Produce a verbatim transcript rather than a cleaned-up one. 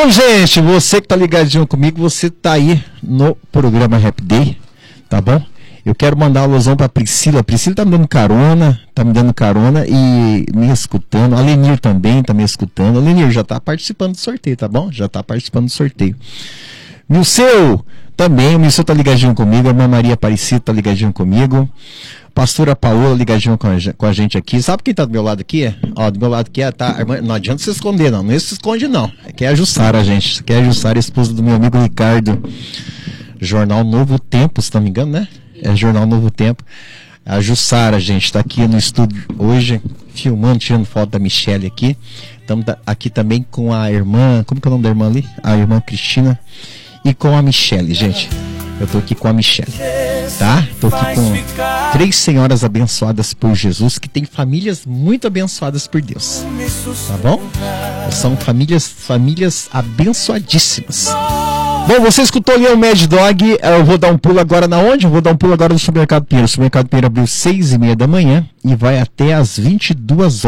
Bom, gente, você que tá ligadinho comigo, você tá aí no programa Happy Day, tá bom? Eu quero mandar uma alusão pra Priscila. A Priscila tá me dando carona, tá me dando carona e me escutando. A Lenir também tá me escutando. A Lenir já tá participando do sorteio, tá bom? Já tá participando do sorteio. Milceu também, o Milceu tá ligadinho comigo. A irmã Maria Aparecida tá ligadinho comigo. Pastora Paola ligadinho com a, com a gente aqui. Sabe quem tá do meu lado aqui? Ó, do meu lado aqui é, tá, a irmã, não adianta se esconder, não. Não se esconde, não. Aqui é a Jussara, gente. Aqui é a Jussara, esposa do meu amigo Ricardo. Jornal Novo Tempo, se não me engano, né? É Jornal Novo Tempo. A Jussara, gente, tá aqui no estúdio hoje, filmando, tirando foto da Michelle aqui. Estamos aqui também com a irmã, como que é o nome da irmã ali? A irmã Cristina. E com a Michelle, gente. Eu tô aqui com a Michelle, tá? Tô aqui com três senhoras abençoadas por Jesus, que tem famílias muito abençoadas por Deus, tá bom? São famílias, famílias abençoadíssimas. Bom, você escutou ali o Mad Dog. Eu vou dar um pulo agora na onde? Eu vou dar um pulo agora no Supermercado Pinheiro. O Supermercado Pinheiro abriu seis e meia da manhã e vai até às vinte e duas horas.